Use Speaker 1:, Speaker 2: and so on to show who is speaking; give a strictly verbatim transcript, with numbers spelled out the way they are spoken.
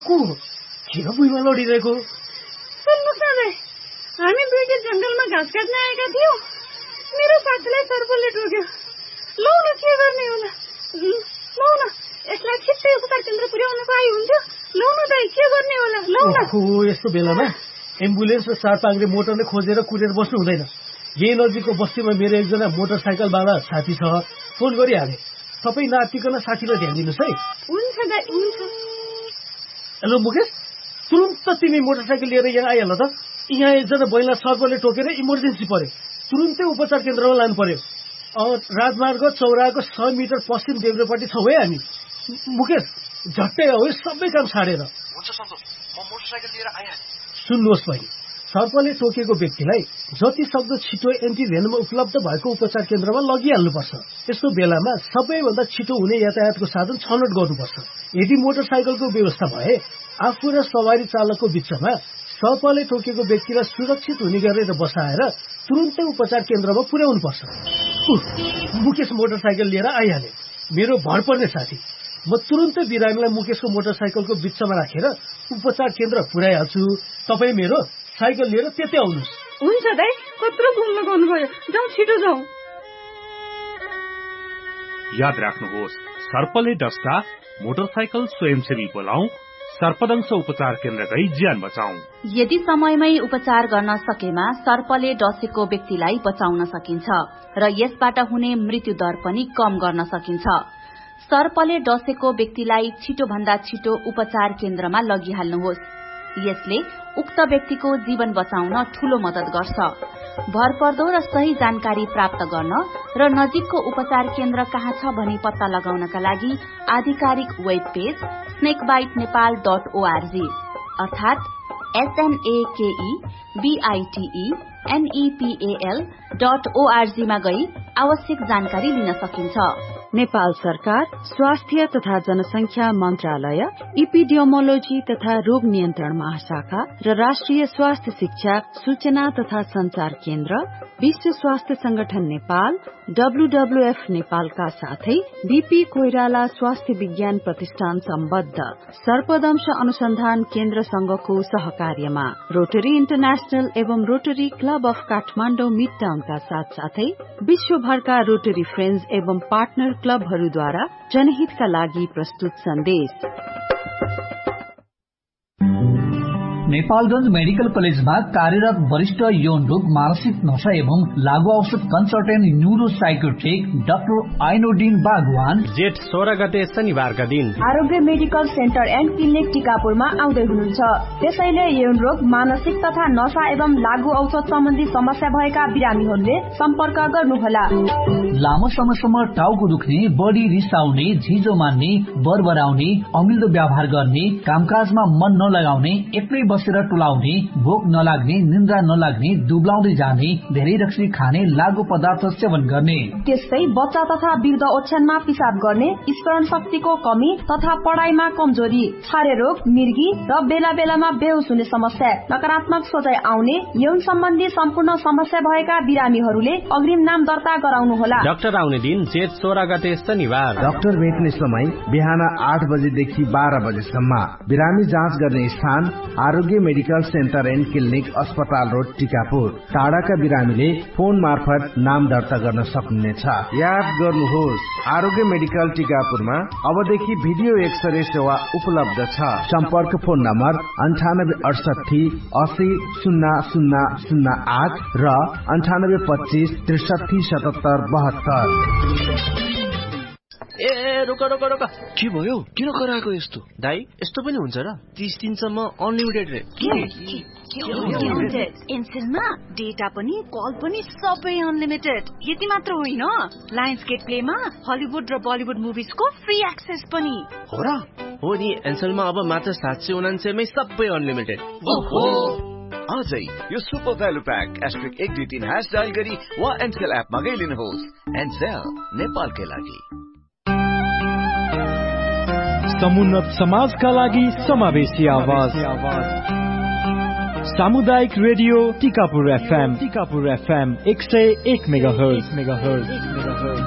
Speaker 1: को किन भुइँमा लडिरहेको?
Speaker 2: सुन्नुहोस् न, हामी दुईटा जंगलमा घाँस काट्न आएका थियौँ। मेरो साथीलाई सर्पले टोक्यो। लौ न, के गर्ने होला? लौ न, यसलाई छिट्टै उपचार केन्द्र पुर्याउन पाए हुन्थ्यो। लौ न दाइ, के गर्ने होला? लौ न।
Speaker 1: ओहो, यस्तो बेलामा एम्बुलेन्स र चार पाङ्ग्रे मोटरले खोजेर कुरेर बस्नु हुँदैन। यही नजिकको बस्तीमा मेरो एकजना मोटरसाइकलवाला साथी छ, फोन गरिहाले। तपाईँ नातिकन साथीलाई ध्यान दिनुहोस् है।
Speaker 2: हुन्छ दाइ, हुन्छ।
Speaker 1: हेलो मुकेश, तुरुन्त तिमी मोटरसाइकल लिएर यहाँ आइहाल त। यहाँ एकजना महिला सर्पले टोकेर इमर्जेन्सी पर्यो, तुरुन्तै उपचार केन्द्रमा लानु पर्यो। राजमार्ग चौराको सय मिटर पश्चिम देब्रेपट्टि छौँ है हामी। मुकेश, झट्टै हो, सबै काम छाडेर।
Speaker 3: हुन्छ सन्तोष, म मोटरसाइकल लिएर आइहालेँ।
Speaker 1: सुन्नुहोस् बहिनी, सर्पले टोकेको व्यक्तिलाई जति सक्दो छिटो एन्टी भेनम उपलब्ध भएको उपचार केन्द्रमा लगिहाल्नुपर्छ। यस्तो बेलामा सबैभन्दा छिटो हुने यातायातको साधन छनौट गर्नुपर्छ। यदि मोटरसाइकलको व्यवस्था भए आफू र सवारी चालकको बिचमा सर्पले टोकेको व्यक्तिलाई सुरक्षित हुने गरेर बसाएर तुरुन्तै उपचार केन्द्रमा पुर्याउनुपर्छ। मुकेश मोटरसाइकल लिएर आइहाले, मेरो भर पर्ने साथी। म तुरुन्तै बिरामीलाई मुकेशको मोटरसाइकलको बिचमा राखेर उपचार केन्द्र पुर्याइहाल्छु। तपाईँ मेरो साइकल लिएर त्यतै आउनुहोस्।
Speaker 2: हुन्छ दाइ, कत्रो घुम्न गर्नुभयो। जाउँ, छिटो जाउँ।
Speaker 4: याद राख्नुहोस्, सर्पले डस्दा मोटरसाइकल स्वयंसेवी बोलाऊ, सर्पदंश उपचार केन्द्र गई ज्यान बचाऊ।
Speaker 5: यदि समयमै उपचार गर्न सकेमा सर्पले डसेको व्यक्तिलाई बचाउन सकिन्छ र यसबाट हुने मृत्यु दर पनि कम गर्न सकिन्छ। सर्पले डसेको व्यक्तिलाई छिटो भन्दा छिटो उपचार केन्द्रमा लगिहाल्नुहोस्। यसले उक्त व्यक्तिको जीवन बचाउन ठूलो मद्दत गर्छ। भरपर्दो र सही जानकारी प्राप्त गर्न र नजिकको उपचार केन्द्र कहाँ छ भनी पत्ता लगाउनका लागि आधिकारिक web page स्नेकबाइट Nepal dot ORG अर्थात एसएनएकेई बीआईटीई एनईपीएल डट ओआरजी मा गई आवश्यक जानकारी लिन सकिन्छ।
Speaker 6: नेपाल सरकार स्वास्थ्य तथा जनसंख्या मन्त्रालय, इपिडियोमोलोजी तथा रोग नियन्त्रण महाशाखा र राष्ट्रिय स्वास्थ्य शिक्षा सूचना तथा संचार केन्द्र, विश्व स्वास्थ्य संगठन नेपाल, डब्ल्यूडब्ल्यूएफ नेपालका साथै बीपी कोइराला स्वास्थ्य विज्ञान प्रतिष्ठान सम्बद्ध सर्पदंश अनुसन्धान केन्द्र संघको सहकार्यमा रोटरी इन्टरनेशनल एवं rotary club of Kathmandu mid टाउनका साथ साथै विश्वभरका रोटरी फ्रेन्ड्स एवं पार्टनर क्लबहरूद्वारा जनहितका लागि प्रस्तुत सन्देश।
Speaker 7: नेपालगंज मेडिकल कलेजमा कार्यरत वरिष्ठ यौन रोग, मानसिक नशा एवं लागू औषध कन्सल्टेन्ट न्यूरो साइकोट्रिक डाक्टर आइनोडिन बागवान
Speaker 8: जेठ सोह्र गते शनिबारका दिन
Speaker 9: आरोग्य मेडिकल सेन्टर एन्ड क्लिनिक टिकापुरमा आउँदै हुनुहुन्छ। त्यसैले यौन रोग, मानसिक तथा नशा एवं लागू औषध सम्बन्धी समस्या भएका बिरामीहरूले सम्पर्क गर्नुहोला।
Speaker 7: लामो समयसम्म टाउको दुख्ने, बढी रिसाउने, झिजो मान्ने, बरबराउने, अमिल्दो व्यवहार गर्ने, कामकाजमा मन नलगाउने, एक्लै बसेर टुलाउने, भोक नलाग्ने, निन्द्रा नलाग्ने, दुब्लाउँदै जाने, धेरै रक्सी खाने, लागू पदार्थ सेवन गर्ने,
Speaker 9: त्यस्तै बच्चा तथा वृद्ध ओछ्यानमा पिसाब गर्ने, स्मरण शक्तिको कमी तथा पढाइमा कमजोरी, छारे रोग, मिर्गी र बेला बेलामा बेहोस हुने समस्या, नकारात्मक सोचाइ आउने, यौन सम्बन्धी सम्पूर्ण समस्या भएका बिरामीहरूले अग्रिम नाम दर्ता गराउनुहोला।
Speaker 8: डाक्टर आउने दिन जेठ सोह्र गते शनिबार।
Speaker 10: डाक्टर भेट्ने समय बिहान आठ बजेदेखि बाह्र बजेसम्म। बिरामी जाँच गर्ने स्थान आरोग्य मेडिकल सेन्टर एन्ड क्लिनिक, अस्पताल रोड, टिकापुर। टाढाका बिरामीले फोन मार्फत नाम दर्ता गर्न सक्नुहुनेछ। याद गर्नुहोस्, आरोग्य मेडिकल टिकापुरमा अबदेखि भिडियो एक्सरे सेवा उपलब्ध छ। सम्पर्क फोन नम्बर अन्ठानब्बे अडसठी असी शून्य शून्य शून्य आठ र अन्ठानब्बे पच्चीस त्रिसठी सतहत्तर बहत्तर।
Speaker 3: ए रोक रोक रोक,
Speaker 11: के भयो? किन कराएको यस्तो?
Speaker 3: दाइ, यस्तो पनि हुन्छ र? तीस दिनसम्म अनलिमिटेड रे।
Speaker 12: एनसेलमा डेटा पनि कल पनि सबै अनलिमिटेड। यति मात्र होइन, लायन्स गेट प्लेमा हलिउड र बलिउड मुभिजको फ्री एक्सेस पनि
Speaker 3: हो र? हो नि, एनसेलमा अब मात्र सात सय उनान्सयमै सबै अनलिमिटेड।
Speaker 11: आजै यो सुपर भ्यालु प्याक एस्ट्रिक एक दुई तीन ह्यास डायल गरी वा एनसेल एपमा गई लिनुहोस्। एनसेल, नेपालकै लागि।
Speaker 13: समुन्नत समाजका लागि समावेशी आवाज। सामुदायिक radio Tikapur FM, Tikapur FM एक सय एक मेगाहर्ज मेगाहर्ज